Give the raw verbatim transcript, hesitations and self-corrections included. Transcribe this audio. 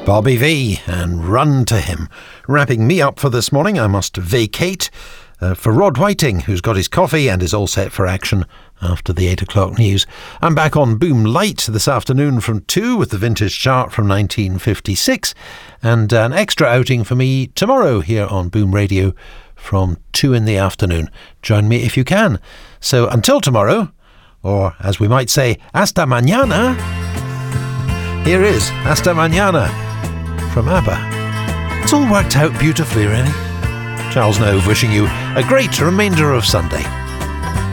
Bobby V and Run to Him. Wrapping me up for this morning, I must vacate uh, for Rod Whiting, who's got his coffee and is all set for action after the eight o'clock news. I'm back on Boom Light this afternoon from two with the vintage chart from nineteen fifty-six, and an extra outing for me tomorrow here on Boom Radio from two in the afternoon. Join me if you can. So until tomorrow, or as we might say, hasta mañana, here is Hasta Mañana from ABBA. It's all worked out beautifully, really. Charles Nove wishing you a great remainder of Sunday.